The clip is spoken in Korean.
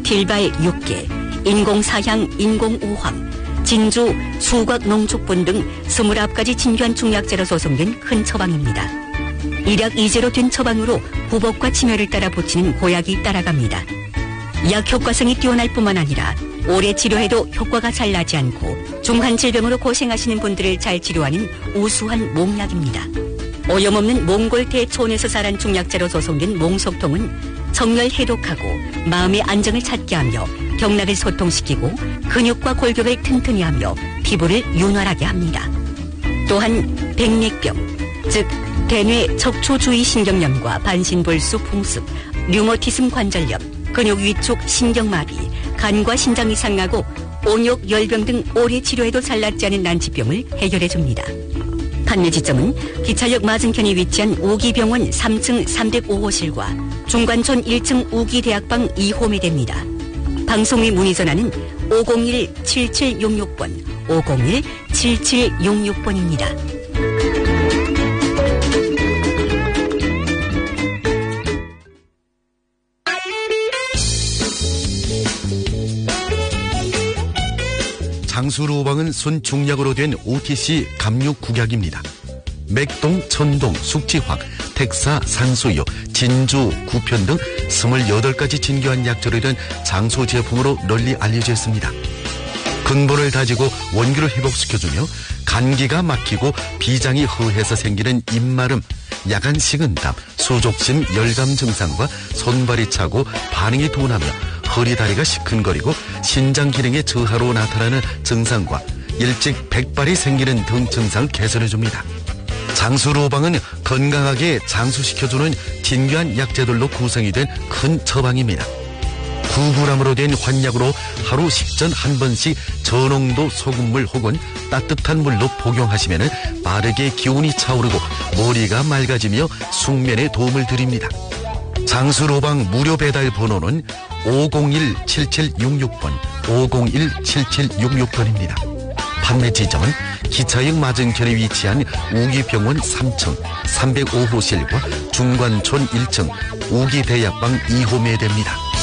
딜발 6개, 인공사향, 인공우황, 진주, 수곽, 농축분 등 29가지 진귀한 중약재로 조성된 큰 처방입니다. 일약 2제로 된 처방으로 부복과 치매를 따라 붙이는 고약이 따라갑니다. 약 효과성이 뛰어날 뿐만 아니라 오래 치료해도 효과가 잘 나지 않고 중한 질병으로 고생하시는 분들을 잘 치료하는 우수한 몽약입니다. 오염없는 몽골 대초원에서 자란 중약재로 조성된 몽속통은 정열 해독하고 마음의 안정을 찾게 하며 경락을 소통시키고 근육과 골격을 튼튼히 하며 피부를 윤활하게 합니다. 또한 백맥병, 즉 대뇌 척추주위 신경염과 반신불수 풍습, 류머티즘 관절염, 근육 위축 신경마비, 간과 신장 이상하고 온욕 열병 등 오래 치료해도 잘 낫지 않은 난치병을 해결해 줍니다. 판매 지점은 기차역 맞은편에 위치한 우기병원 3층 305호실과 중관촌 1층 우기대학방 2호에 됩니다. 방송의 문의 전화는 501-7766번, 501-7766번입니다. 장수로방은 순중약으로 된 OTC 감육국약입니다. 맥동, 천동, 숙지황, 택사, 산수유, 진주, 구편 등 28가지 진귀한 약재로 된 장수 제품으로 널리 알려져 있습니다. 근본을 다지고 원기를 회복시켜주며 감기가 막히고 비장이 허해서 생기는 입마름, 야간 식은땀, 수족심, 열감 증상과 손발이 차고 반응이 둔하며 허리 다리가 시큰거리고 신장 기능의 저하로 나타나는 증상과 일찍 백발이 생기는 등 증상을 개선해줍니다. 장수로방은 건강하게 장수시켜주는 진귀한 약재들로 구성이 된 큰 처방입니다. 9g으로 된 환약으로 하루 식전 한 번씩 저농도 소금물 혹은 따뜻한 물로 복용하시면 빠르게 기운이 차오르고 머리가 맑아지며 숙면에 도움을 드립니다. 장수로방 무료 배달 번호는 501-7766번, 501-7766번입니다. 판매 지점은 기차역 맞은편에 위치한 우기병원 3층 305호실과 중관촌 1층 우기대약방 2호에 됩니다.